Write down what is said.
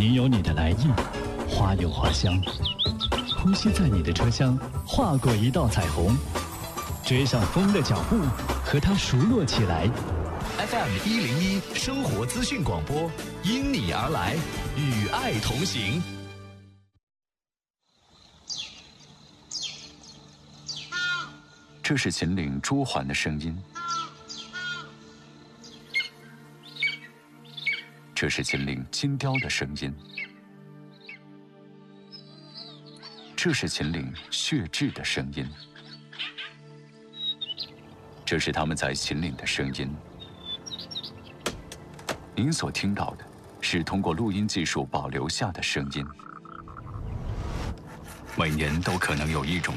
你有你的来意，花有花香，呼吸在你的车厢，划过一道彩虹，追上风的脚步，和它熟络起来。 FM101生活资讯广播，因你而来，与爱同行。 这是秦岭朱鹮的声音，这是秦岭金雕的声音，这是秦岭血雉的声音，这是他们在秦岭的声音。您所听到的是通过录音技术保留下的声音。每年都可能有一种